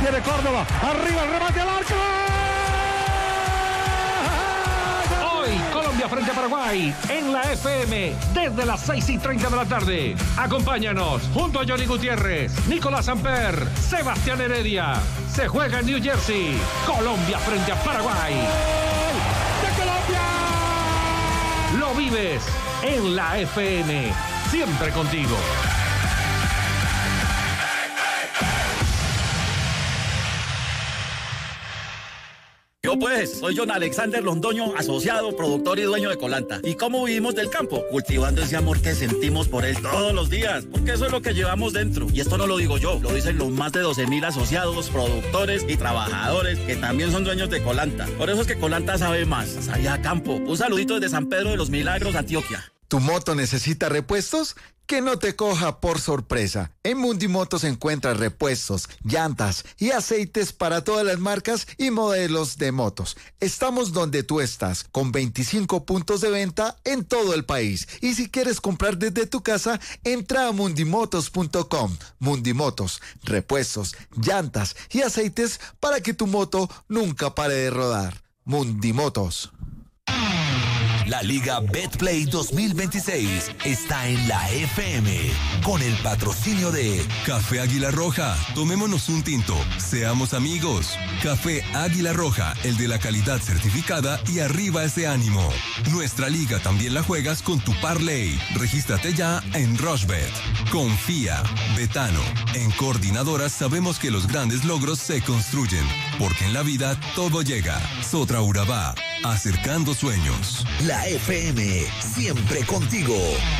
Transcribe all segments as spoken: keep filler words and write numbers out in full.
Viene Córdoba, arriba el remate al arco. Hoy Colombia frente a Paraguay en la F M desde las seis y treinta de la tarde. Acompáñanos junto a Johnny Gutiérrez, Nicolás Samper, Sebastián Heredia. Se juega en New Jersey. Colombia frente a Paraguay. ¡De Colombia! Lo vives en la F M. Siempre contigo. Yo pues, soy John Alexander Londoño, asociado, productor y dueño de Colanta. ¿Y cómo vivimos del campo? Cultivando ese amor que sentimos por él todos los días, porque eso es lo que llevamos dentro. Y esto no lo digo yo, lo dicen los más de doce mil asociados, productores y trabajadores que también son dueños de Colanta. Por eso es que Colanta sabe más, sabe a campo. Un saludito desde San Pedro de los Milagros, Antioquia. ¿Tu moto necesita repuestos? Que no te coja por sorpresa. En Mundimotos encuentras repuestos, llantas y aceites para todas las marcas y modelos de motos. Estamos donde tú estás, con veinticinco puntos de venta en todo el país. Y si quieres comprar desde tu casa, entra a mundimotos punto com. Mundimotos, repuestos, llantas y aceites para que tu moto nunca pare de rodar. Mundimotos. La Liga Betplay dos mil veintiséis está en la F M con el patrocinio de Café Águila Roja. Tomémonos un tinto, seamos amigos. Café Águila Roja, el de la calidad certificada y arriba ese ánimo. Nuestra liga también la juegas con tu parlay. Regístrate ya en Rushbet. Confía, Betano. En Coordinadoras sabemos que los grandes logros se construyen, porque en la vida todo llega. Sotra Urabá, acercando sueños. La F M, siempre contigo.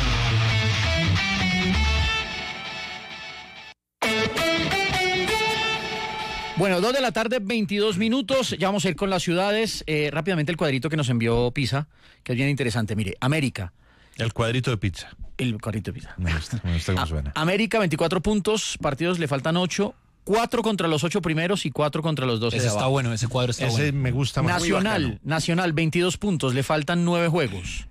Bueno, dos de la tarde, veintidós minutos. Ya vamos a ir con las ciudades. Eh, rápidamente el cuadrito que nos envió Pisa, que es bien interesante. Mire, América. El cuadrito de pizza. El cuadrito de pizza. Me gusta, me gusta cómo suena. América, veinticuatro puntos, partidos le faltan ocho. Cuatro contra los ocho primeros y cuatro contra los doce. Ese está bueno, ese cuadro está ese bueno. Ese me gusta más. Nacional, Nacional, veintidós puntos, le faltan nueve juegos.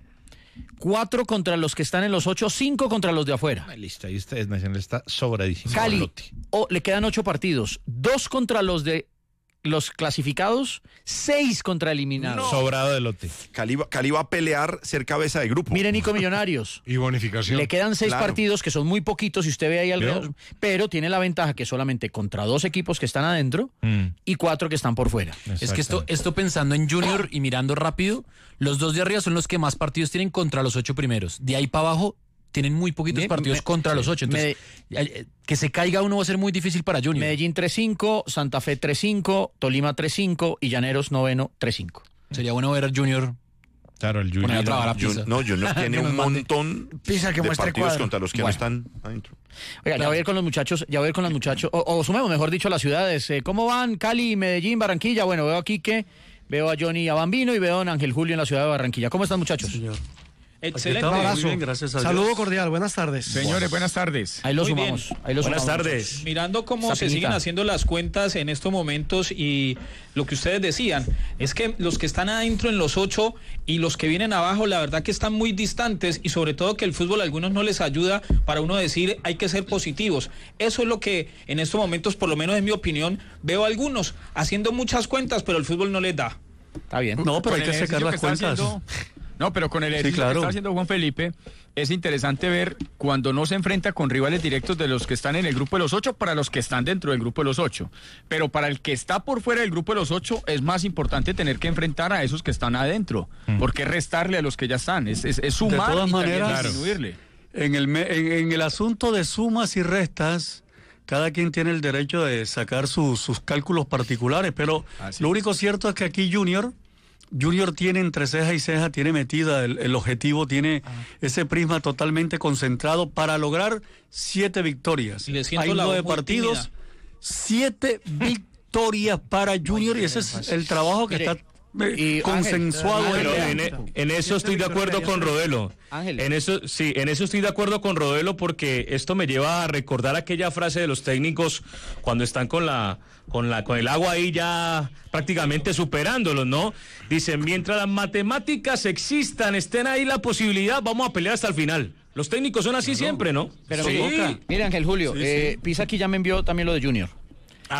Cuatro contra los que están en los ocho, cinco contra los de afuera. Listo, ahí está, Nacional está sobradísimo. Cali, oh, le quedan ocho partidos, dos contra los de los clasificados, seis contra eliminados. No. Sobrado de lote. Cali, Cali va a pelear ser cabeza de grupo. Mire, Nico, Millonarios. Y bonificación. Le quedan seis Claro. partidos que son muy poquitos, si usted ve ahí alrededor, ¿Vio? pero tiene la ventaja que solamente contra dos equipos que están adentro Mm. y cuatro que están por fuera. Es que esto, esto pensando en Junior y mirando rápido, los dos de arriba son los que más partidos tienen contra los ocho primeros. De ahí para abajo tienen muy poquitos Me- partidos me- contra sí. los ocho. Entonces, eh, que se caiga uno va a ser muy difícil para Junior. Medellín tres cinco, Santa Fe tres cinco, Tolima tres cinco y Llaneros noveno tres cinco. Sería bueno ver a Junior. Claro, el Poner a Junior. trabajar a Jun- Pisa. no, Junior tiene Que nos un mande. montón Pisa que de muestre partidos cuadro. contra los que Bueno. no están adentro. Oiga, ya voy a ir con los muchachos, ya voy a ir con los muchachos, o, o sumemos, mejor dicho, las ciudades. Eh, ¿Cómo van Cali, Medellín, Barranquilla? Bueno, veo aquí que veo a Johnny y a Bambino y veo a don Ángel Julio en la ciudad de Barranquilla. ¿Cómo están, muchachos? Señor. Excelente. Un abrazo. Muy bien, gracias a Dios. Saludo cordial, buenas tardes. Señores, buenas tardes. Ahí lo Muy sumamos. bien. Ahí lo Buenas sumamos, tardes. muchachos. Mirando cómo se Sapinita. siguen haciendo las cuentas en estos momentos y lo que ustedes decían, es que los que están adentro en los ocho y los que vienen abajo, la verdad que están muy distantes y sobre todo que el fútbol a algunos no les ayuda para uno decir hay que ser positivos. Eso es lo que en estos momentos, por lo menos en mi opinión, veo a algunos haciendo muchas cuentas, pero el fútbol no les da. Está bien. No, pero hay Con que el sacar ejercicio las que está cuentas. haciendo- No, pero con el ejercicio claro. que está haciendo Juan Felipe, es interesante ver cuando no se enfrenta con rivales directos de los que están en el grupo de los ocho para los que están dentro del grupo de los ocho. Pero para el que está por fuera del grupo de los ocho es más importante tener que enfrentar a esos que están adentro, porque restarle a los que ya están, es, es, es sumar De todas y también maneras, disminuirle. En el, me- en, en el asunto de sumas y restas, cada quien tiene el derecho de sacar su- sus cálculos particulares, pero Así lo es. único cierto es que aquí Junior, Junior tiene entre ceja y ceja, tiene metida el, el objetivo, tiene ese prisma totalmente concentrado para lograr siete victorias. Y le siento Hay la nueve voz muy partidos, tímida. siete victorias para Junior y ese es el trabajo que Mire, está eh, y, consensuado. Ángel, en Pero el en, equipo. en eso estoy de acuerdo con Rodelo. Ángel. En eso, sí, en eso estoy de acuerdo con Rodelo porque esto me lleva a recordar aquella frase de los técnicos cuando están con la, con la, con el agua ahí ya prácticamente superándolos, ¿no? Dicen, mientras las matemáticas existan, estén ahí la posibilidad, vamos a pelear hasta el final. Los técnicos son así siempre, ¿no? Pero sí. mire, Ángel Julio, Sí, eh, sí. Pisa aquí ya me envió también lo de Junior. A ver.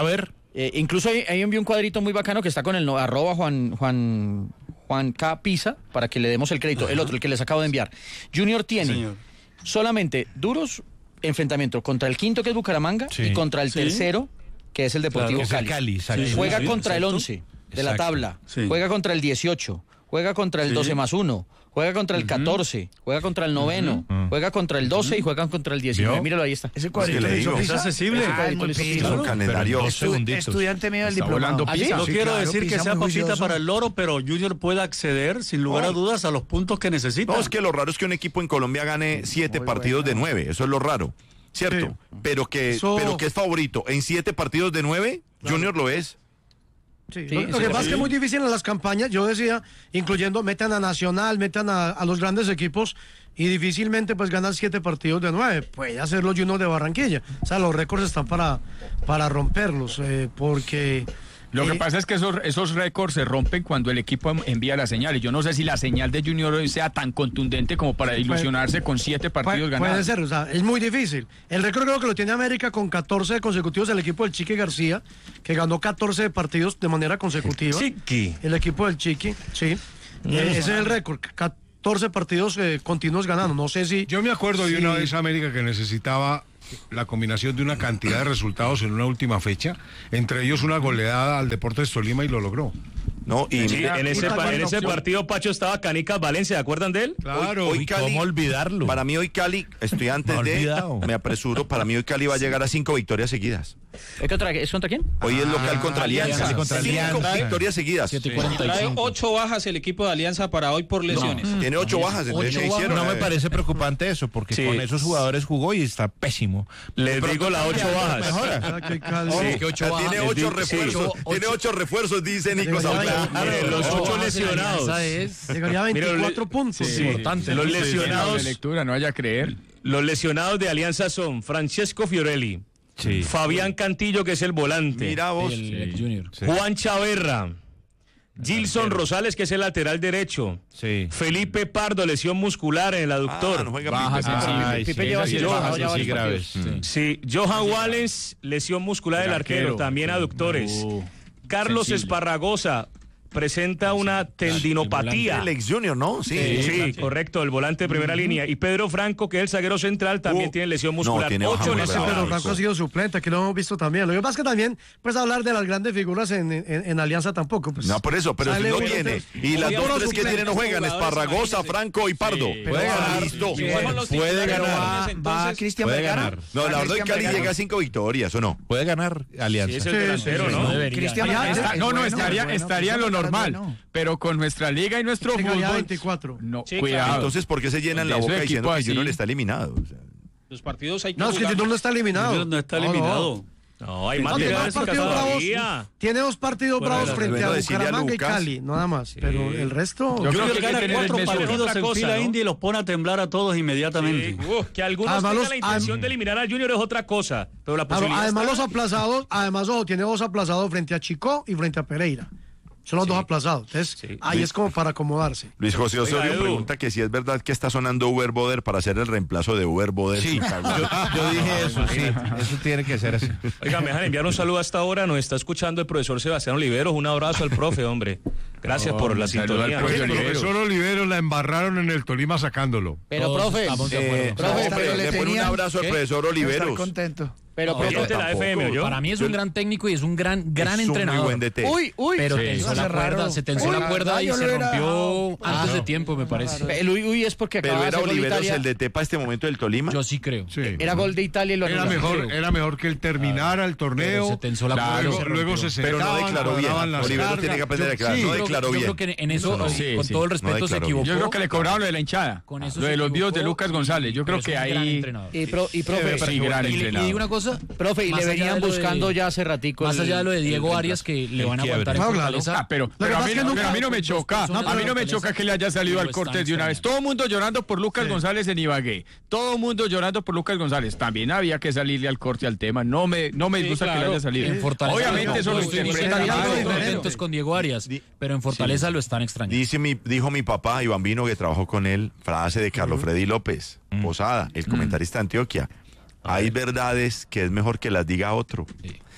Eh, incluso ahí, ahí envió un cuadrito muy bacano que está con el no, arroba Juan, Juan, Juan K. Pisa, para que le demos el crédito. Ajá. El otro, el que les acabo de enviar. Junior tiene Señor. solamente duros enfrentamientos contra el quinto, que es Bucaramanga, sí. y contra el sí. tercero, que es el Deportivo claro, Cali. Es el Cali sí, juega sí, contra sí, el once de exacto. la tabla, sí. juega contra el dieciocho, juega contra el sí. doce más uno, juega contra el catorce, juega contra el noveno, uh-huh. juega contra el doce uh-huh. y juega contra el diecinueve. ¿Vio? Míralo, ahí está. Ese cuadrito es, es accesible. Ah, es un calendario. Estu- estudiante medio del diplomado. ¿Ah, sí? No sí, quiero claro, decir que sea papita para el loro, pero Junior puede acceder, sin lugar no. a dudas, a los puntos que necesita. No, es que lo raro es que un equipo en Colombia gane siete Muy partidos bueno. de nueve. Eso es lo raro. ¿Cierto? Sí. Pero que Eso... pero que es favorito. En siete partidos de nueve, claro. Junior lo es. Sí, sí, lo, lo que pasa es que es muy difícil en las campañas, yo decía, incluyendo, metan a Nacional, metan a, a los grandes equipos y difícilmente pues ganan siete partidos de nueve. Puede hacerlo Junior de Barranquilla. O sea, los récords están para, para romperlos, eh, porque... Lo que eh, pasa es que esos, esos récords se rompen cuando el equipo envía la señal. Y yo no sé si la señal de Junior hoy sea tan contundente como para ilusionarse puede, con siete partidos puede, ganados. Puede ser, o sea, es muy difícil. El récord creo que lo tiene América con catorce consecutivos, el equipo del Chiqui García, que ganó catorce partidos de manera consecutiva. Chiqui. El equipo del Chiqui, sí. No, eh, no, ese es el récord. catorce partidos eh, continuos ganando. No sé si... Yo me acuerdo si... de una vez América que necesitaba la combinación de una cantidad de resultados en una última fecha, entre ellos una goleada al Deportes Tolima, y lo logró. No, y sí, en ese, pa- en ese partido, Pacho, estaba Canicas Valencia, ¿se acuerdan de él? Claro, hoy, hoy Cali, ¿cómo olvidarlo? Para mí hoy Cali, estoy antes me de, olvidado. me apresuro, para mí hoy Cali va a llegar a cinco victorias seguidas. ¿Es contra, ¿es contra quién? Hoy ah, es local contra Alianza. Alianza contra Alianza. Cinco victorias seguidas. Sí. Trae ocho bajas el equipo de Alianza para hoy por lesiones. No, tiene ocho bajas, entonces ocho ¿qué hicieron? No me parece preocupante eso, porque sí. con esos jugadores jugó y está pésimo. Les digo las ocho bajas. Sí, que ocho bajas. Tiene ocho refuerzos, tiene ocho refuerzos, dice Nico Sauta. Los ocho lesionados. Llegaría a veinticuatro puntos. Sí, importante. Los lesionados. Lectura, no vaya a creer. Los lesionados de Alianza son Francesco Fiorelli, sí. Fabián Cantillo, que es el volante. Mira vos. El, el Junior. Sí. Juan Chaverra. Gilson Rosales, que es el lateral derecho. Sí. Felipe Pardo, lesión muscular en el aductor. Ah, no juega baja sensible. Pipe lleva sí, bajas sí, graves. Sí. sí. Johan Wallace, lesión muscular del arquero, arquero, también aductores. Uh, Carlos sensible. Esparragosa presenta una tendinopatía. El ex Junior, ¿no? Sí, sí, sí, correcto, el volante de primera uh-huh. línea. Y Pedro Franco, que es el zaguero central, también uh, tiene lesión muscular. No, tiene Ocho lesiones. Pedro Franco ha sido suplente, que lo hemos visto también. Lo que pasa es que también, pues hablar de las grandes figuras en, en, en Alianza tampoco. Pues, no, por eso, pero si no tiene. Y las dos tres que tiene no juegan, Esparragosa, Franco y Pardo. Sí, puede ganar. Listo. Sí, puede ganar. Va Cristian Puede ganar. No, la verdad, Cali llega a cinco victorias, ¿o no? Puede ganar Alianza. Sí, es el delantero, ¿no? No, no, estaría en lo normal. Pero con nuestra liga y nuestro sí, fútbol. veinticuatro. No, sí, cuidado. claro. Entonces, ¿por qué se llenan la boca diciendo que Junior está eliminado? O sea, los partidos hay que No, es que Junior no está eliminado. Junior no está eliminado. No, no hay más tiene, dos bravos, tiene dos partidos bueno, bravos frente a Bucaramanga y Cali, nada más. Sí. Pero el resto. Yo Junior creo que gana cuatro partidos en fila, ¿no? India, y los pone a temblar a todos inmediatamente. Sí. Uh, que algunos además tengan los, la intención am, de eliminar al Junior es otra cosa. Pero la posibilidad además, está... los aplazados, además, ojo, tiene dos aplazados frente a Chico y frente a Pereira. Son los sí. dos aplazados. Entonces, sí. ahí Luis, es como para acomodarse. Luis José Osorio Oiga, pregunta que si es verdad que está sonando Uber Boder para hacer el reemplazo de Uber Boder. Sí, yo, yo dije eso, sí. Eso tiene que ser así. Oiga, me dejan enviar un saludo hasta ahora. Nos está escuchando el profesor Sebastián Oliveros. Un abrazo al profe, hombre. Gracias oh, por la sintonía. El profesor Oliveros la embarraron en el Tolima sacándolo. Pero, Todos profe, eh, profe no, pero le, le pone un abrazo al profesor Oliveros. Contento. Pero, no, pero la F M, ¿yo? Para mí es un gran técnico y es un gran gran es entrenador. Un muy buen D T. Uy, uy, pero sí. tensó la cuerda, se tensó uy, la cuerda y se rompió era... antes de tiempo, me parece. El uy, uy es porque pero era Oliveros el D T para este momento del Tolima. Yo sí creo. Sí. Era gol de Italia y lo era mejor, era mejor que él terminara el torneo. Se tensó la cuerda. Luego, luego se sentaban, pero no declaró bien. Oliveros tiene que aprender a declarar. No declaró bien. Yo creo que en eso, con todo el respeto, se equivocó. Yo creo que le cobraron lo de la hinchada. Lo de los videos de Lucas González. Yo creo que ahí. Y profe, sí, gran entrenador. Y digo una cosa, profe, y le venían buscando ya hace ratico. Más allá de lo de Diego Arias, que le van a aguantar en Fortaleza. Ah, pero, pero, a mí, no, pero a mí no me choca. No, a mí no me choca que le haya salido al Cortés de una vez. Todo el mundo llorando por Lucas sí. González en Ibagué. Todo el mundo llorando por Lucas González. También había que salirle al corte al tema. No me, no me sí, gusta claro. que le haya salido. En Fortaleza, obviamente eso lo interpretan contentos con Diego Arias, pero en Fortaleza sí. lo están extrañando. Dice mi, dijo mi papá, Iván Vino, que trabajó con él, frase de Carlos uh-huh. Freddy López, uh-huh. Posada, el comentarista de Antioquia. Uh-huh. Hay verdades que es mejor que las diga otro. Sí.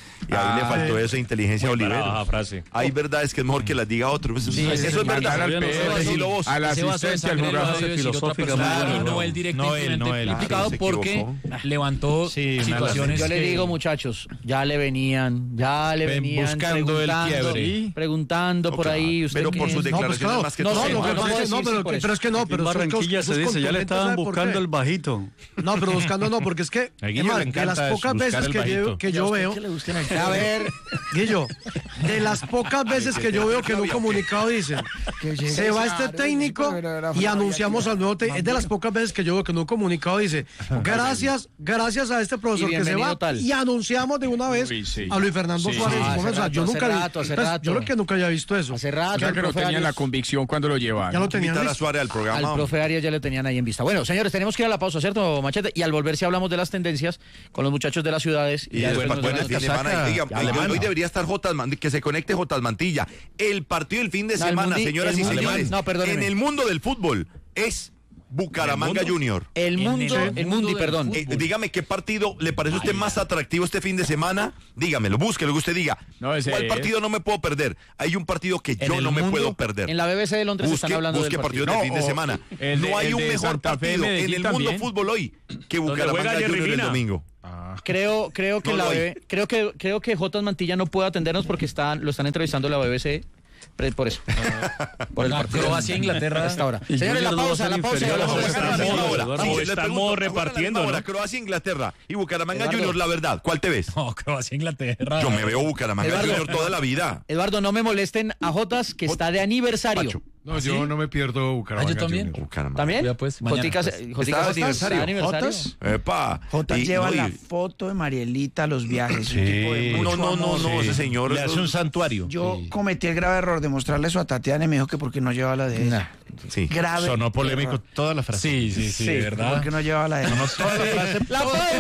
Y ahí Ah, le faltó sí. esa inteligencia a Muy Oliver. brava frase. Hay verdades que es mejor que las diga otro. Eso, Sí, eso sí, es verdad. al P R, Decilo vos. a la Ese vaso de asistencia al sangre lo jurado. debió decir otra filosófica, persona, muy y bueno. no él directamente No él, no él. implicado Se porque equivocó. levantó Sí, una situaciones Yo le que- digo, muchachos, ya le venían, ya le Ven venían buscando el preguntando, quiebre. preguntando No, por claro, ahí. ¿Usted pero qué por sus es? declaraciones No, pues claro. más que No, todo. no, No, lo que no pasa puedo es que no, decir pero, sí por que- eso. pero es que no, En pero son Barranquilla se cos- dice, ya le contundentes, estaban ¿sabe por buscando qué? el bajito. No, pero buscando no, porque es que, A Guillo es más, le de encanta las eso, pocas buscar veces el que yo, bajito. que yo veo, a ver, Guillo, de las pocas veces que yo veo que en un comunicado dice, se va este técnico y anunciamos al nuevo técnico, es de las pocas veces que yo veo que en un comunicado dice, gracias, gracias a este profesor Y que se bienvenido va tal. y anunciamos de una vez Uy, sí. a Luis Fernando Sí. Suárez. Ah, hace O sea, yo rato, nunca hace vi- rato, hace pues, rato. yo creo que nunca había visto eso. Hace rato. O sea, el que lo profe tenían Arias- la convicción cuando lo llevaron. Ya lo tenían Invitar a listo. Suárez al Al programa. profe Arias ya le tenían ahí en vista. Bueno, señores, tenemos que ir a la pausa, ¿cierto, Machete? Y al volver si hablamos de las tendencias con los muchachos de las ciudades. Y ya después nos después dan del fin de las- semana. y diga, Ya, hoy- alemán. hoy debería estar Jotas Man- que se conecte Jotas Mantilla. El partido del fin de No, el semana, mundi- señoras el y mundi- señores. no, perdóneme. En el mundo del fútbol es Bucaramanga Junior. El mundo, el el mundi, mundo del perdón. Eh, dígame qué partido le parece a usted más atractivo este fin de semana. Dígamelo, busque lo que usted diga. No, ese ¿Cuál es. partido no me puedo perder? Hay un partido que yo el no me mundo, puedo perder. En la B B C de Londres Busque, están hablando busque del partido. partidos de fin de No, o semana. el de- no hay el un de mejor Santa Fe, partido en Medellín el mundo también. fútbol hoy que Donde Bucaramanga juega Junior Jerry el Mina. domingo. Creo, creo que No la lo hay. B B creo que creo que Jotas Mantilla no puede atendernos porque están, lo están entrevistando la B B C. pre- Por eso. Por el Ah, partido. Croacia, Inglaterra. A esta hora. Y Señores, la Junior no va a pausa, ser la pausa. inferior ya a vamos a José sacar Ramón. la hora. Eduardo. Sí, les estamos pregunto, repartiendo, ahora, ¿no? Croacia, Inglaterra y Bucaramanga Eduardo. Junior, la verdad, ¿cuál te ves? No, Croacia, Inglaterra. Yo me veo Bucaramanga Eduardo. Junior toda la vida. Eduardo, no me molesten a Jotas, que está de aniversario. Pacho. No, yo no me pierdo Bucaramanga. Ah, yo también. Junior. Bucaramanga. ¿También? Ya, pues, mañana, Joticas, pues. Joticas Está de está aniversario. de aniversario. ¿Jotas? Epa. Jota Y- lleva no, y- la foto de Marielita a los viajes. Sí. Un tipo de No, mucho no, no, amor. no, ese señor. Le hace un santuario. Yo cometí el grave error de mostrarle eso a Tatiana y me dijo que porque no llevaba la de ella. Sí. Grave. Sonó polémico error. toda la frase. Sí, sí, sí, Sí, de verdad. porque no llevaba la de ella. La pausa.